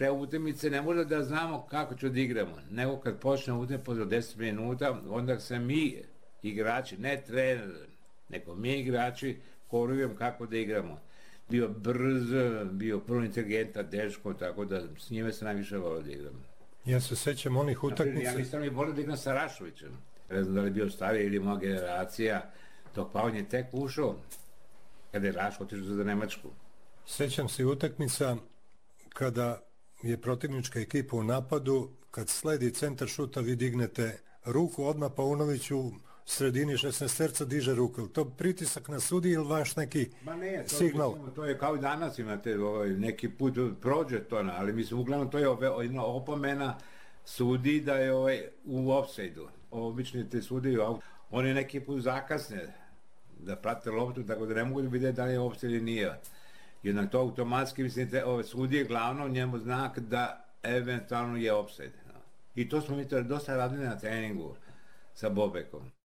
pre utakmice ne može da znamo kako ću da igramo, nego kad počne utakmica posle 10 minuta, onda se mi igrači, ne trener, nego mi igrači korujemo kako da igramo. Bio brz, bio prvo inteligentan, Dečko, tako da s njime se najviše volio da igram. Ja se sećam onih utakmica. Ja mislim da mi volio da igram sa Rašovićem. Ne znam da li je bio stariji ili moja generacija, dok pa on je tek ušao, kada je Raško otišao za Nemačku. Sećam se utakmica kada je protivnička ekipa u napadu, kad sledi centar šuta, vi dignete ruku, odmah Paunović u sredini 16-terca diže ruku. To pritisak na sudi ili vaš neki signal? Mislim, to je kao i danas imate, neki put prođe to, ali mislim, uglavnom to je opomena sudi da je u offside-u. Obični te sudi, oni neki put zakasne da prate loptu, tako da ne mogu da vidjeti da li je offside ili nije. Jednak to automatski, mislim, sudije glavno njemu znak da eventualno je offside. I to smo mi dosta radili na treningu sa Bobekom.